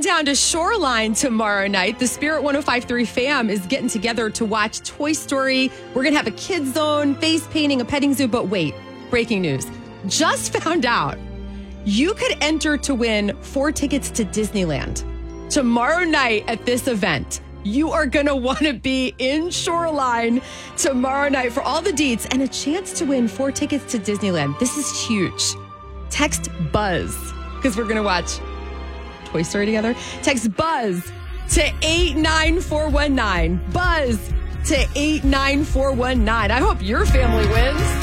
down to Shoreline tomorrow night. The Spirit 105.3 fam is getting together to watch Toy Story. We're going to have a kids zone, face painting, a petting zoo. But wait, breaking news. Just found out you could enter to win 4 tickets to Disneyland tomorrow night at this event. You are going to want to be in Shoreline tomorrow night for all the deets and a chance to win 4 tickets to Disneyland. This is huge. Text BUZZ because we're going to watch Toy Story together. Text BUZZ to 89419. BUZZ to 89419. I hope your family wins.